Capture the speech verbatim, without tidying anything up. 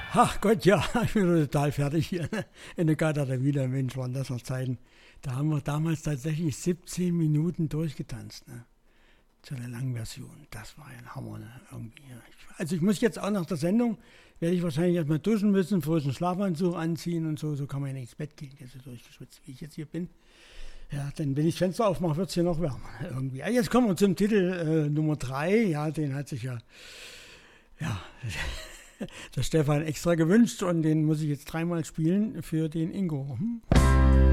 Ach Gott, ja, ich bin total fertig hier. Ne? In der Gata wieder, Mensch, waren das noch Zeiten. Da haben wir damals tatsächlich siebzehn Minuten durchgetanzt, ne? Zu der langen Version. Das war ja ein Hammer, ne? Irgendwie, ja. Also ich muss jetzt auch nach der Sendung, werde ich wahrscheinlich erstmal duschen müssen, frischen Schlafanzug anziehen und so. So kann man ja nicht ins Bett gehen, jetzt so durchgeschwitzt, wie ich jetzt hier bin. Ja, denn wenn ich das Fenster aufmache, wird es hier noch wärmer. Irgendwie. Ja, jetzt kommen wir zum Titel äh, Nummer drei. Ja, den hat sich ja, ja, der Stefan extra gewünscht und den muss ich jetzt dreimal spielen für den Ingo. Hm?